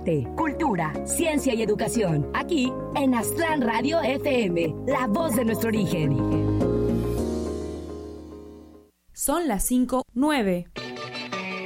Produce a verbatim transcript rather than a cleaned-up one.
arte, cultura, ciencia y educación. Aquí en Aztlán Radio F M, la voz de nuestro origen. Son las cinco nueve.